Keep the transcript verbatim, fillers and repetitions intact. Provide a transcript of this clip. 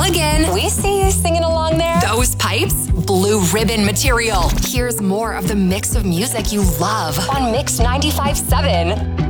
again. We see you singing along there. Those pipes, blue ribbon material. Here's more of the mix of music you love on Mix ninety-five point seven.